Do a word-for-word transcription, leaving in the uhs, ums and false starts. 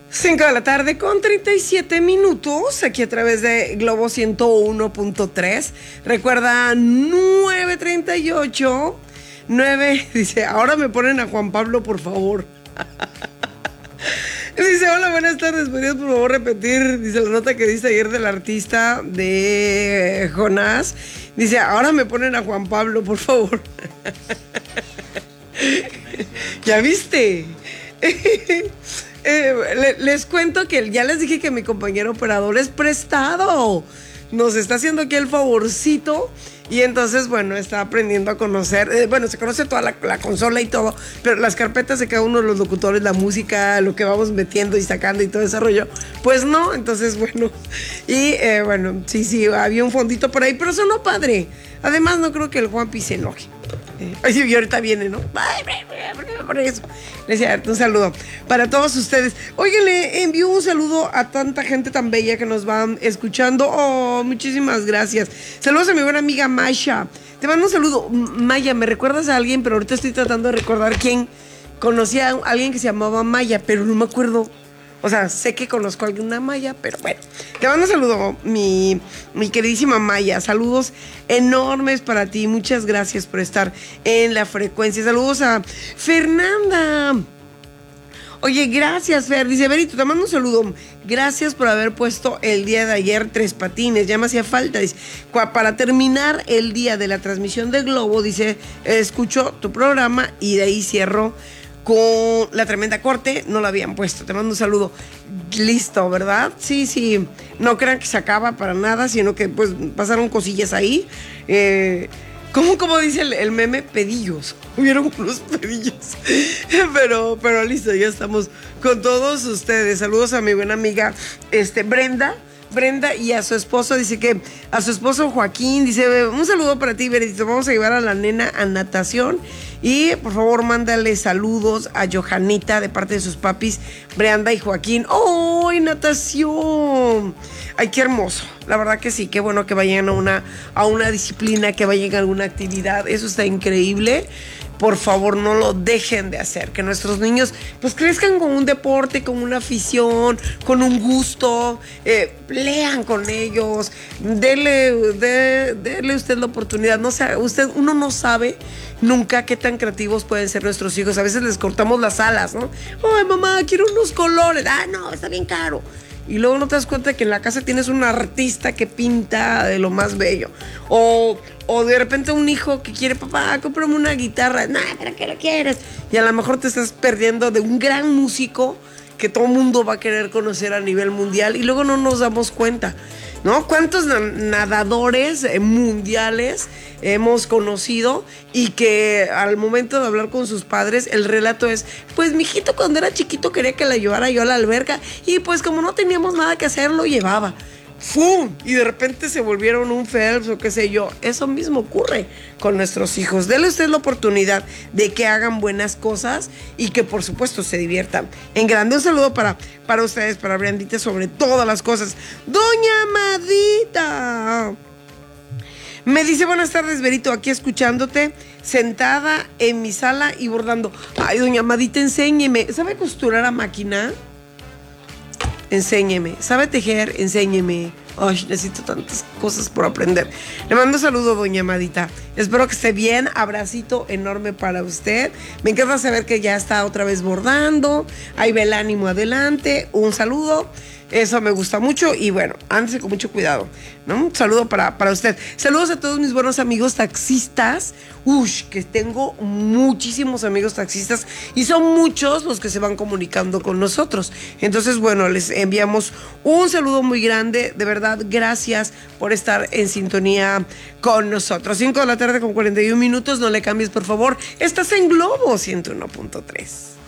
cinco de la tarde con treinta y siete minutos, aquí a través de Globo ciento uno punto tres. Recuerda, nueve treinta y ocho. nueve, dice, ahora me ponen a Juan Pablo, por favor. Dice, hola, buenas tardes, ¿podrías por favor repetir? Dice, la nota que diste ayer del artista de Jonás. Dice, ahora me ponen a Juan Pablo, por favor. ¿Ya viste? Eh, le, les cuento que ya les dije que mi compañero operador es prestado. Nos está haciendo aquí el favorcito. Y entonces, bueno, está aprendiendo a conocer. Eh, bueno, se conoce toda la, la consola y todo. Pero las carpetas de cada uno de los locutores, la música, lo que vamos metiendo y sacando y todo ese rollo, pues no. Entonces, bueno. Y eh, bueno, sí, sí, había un fondito por ahí. Pero sonó padre. Además, no creo que el Juanpi se enoje. Ay, sí, y ahorita viene, ¿no? Por eso. Le decía, un saludo para todos ustedes. Oigan, le envío un saludo a tanta gente tan bella que nos van escuchando. Oh, muchísimas gracias. Saludos a mi buena amiga Masha. Te mando un saludo. Maya, ¿me recuerdas a alguien? Pero ahorita estoy tratando de recordar quién. Conocí a alguien que se llamaba Maya, pero no me acuerdo. O sea, sé que conozco a alguna Maya, pero bueno. Te mando un saludo, mi, mi queridísima Maya. Saludos enormes para ti. Muchas gracias por estar en la frecuencia. Saludos a Fernanda. Oye, gracias, Fer. Dice, Berito, te mando un saludo. Gracias por haber puesto el día de ayer Tres Patines. Ya me hacía falta. Dice, para terminar el día de la transmisión de Globo, dice, escucho tu programa y de ahí cierro con la tremenda corte. No la habían puesto. Te mando un saludo. Listo, ¿verdad? Sí, sí. No crean que se acaba para nada, sino que pues pasaron cosillas ahí. Eh, ¿Cómo, cómo dice el, el meme? Pedillos. Hubieron unos pedillos. Pero, pero listo, ya estamos con todos ustedes. Saludos a mi buena amiga este, Brenda. Brenda y a su esposo, dice que a su esposo Joaquín, dice, un saludo para ti, Beretito, vamos a llevar a la nena a natación y por favor mándale saludos a Johanita de parte de sus papis, Brenda y Joaquín. ¡Oh, natación! Ay, qué hermoso, la verdad que sí, qué bueno que vayan a una, a una disciplina, que vayan a alguna actividad, eso está increíble. Por favor, no lo dejen de hacer. Que nuestros niños pues crezcan con un deporte, con una afición, con un gusto. Eh, lean con ellos. Dele, de, dele usted la oportunidad. No sé, usted, uno no sabe nunca qué tan creativos pueden ser nuestros hijos. A veces les cortamos las alas, ¿no? Ay, mamá, quiero unos colores. Ah, no, está bien caro. Y luego no te das cuenta que en la casa tienes un artista que pinta de lo más bello. O, o de repente un hijo que quiere, papá, cómprame una guitarra. Nah, ¿para qué la quieres? Y a lo mejor te estás perdiendo de un gran músico que todo el mundo va a querer conocer a nivel mundial y luego no nos damos cuenta, ¿no? ¿Cuántos nadadores mundiales hemos conocido y que al momento de hablar con sus padres el relato es, pues mi hijito cuando era chiquito quería que la llevara yo a la alberca y pues como no teníamos nada que hacer lo llevaba? ¡Fum! Y de repente se volvieron un Phelps o qué sé yo. Eso mismo ocurre con nuestros hijos. Dele usted la oportunidad de que hagan buenas cosas y que por supuesto se diviertan. En grande, un saludo para, para ustedes, para Brandita, sobre todas las cosas. Doña Madita me dice, buenas tardes, Berito, aquí escuchándote, sentada en mi sala y bordando. Ay, doña Madita, enséñeme. ¿Sabe costurar a máquina? Enséñeme. ¿Sabe tejer? Enséñeme. Ay, necesito tantas cosas por aprender. Le mando un saludo, doña Madita. Espero que esté bien. Abracito enorme para usted. Me encanta saber que ya está otra vez bordando. Ahí ve el ánimo adelante. Un saludo. Eso me gusta mucho y bueno, ándese con mucho cuidado, ¿no? Un saludo para, para usted. Saludos a todos mis buenos amigos taxistas. Ush, que tengo muchísimos amigos taxistas y son muchos los que se van comunicando con nosotros. Entonces, bueno, les enviamos un saludo muy grande. De verdad, gracias por estar en sintonía con nosotros. cinco de la tarde con cuarenta y un minutos. No le cambies, por favor. Estás en Globo ciento uno punto tres.